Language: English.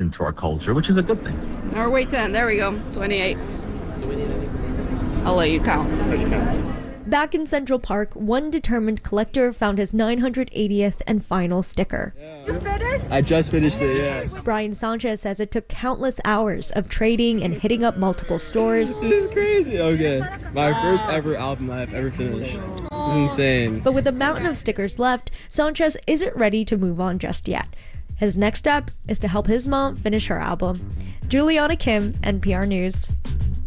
into our culture, which is a good thing. Or wait 10. There we go. 28. I'll let you count. Back in Central Park, one determined collector found his 980th and final sticker. You finished? I just finished it, yeah. Brian Sanchez says it took countless hours of trading and hitting up multiple stores. This is crazy. Okay. My first ever album I've ever finished. It's insane. But with a mountain of stickers left, Sanchez isn't ready to move on just yet. His next step is to help his mom finish her album. Juliana Kim, NPR News.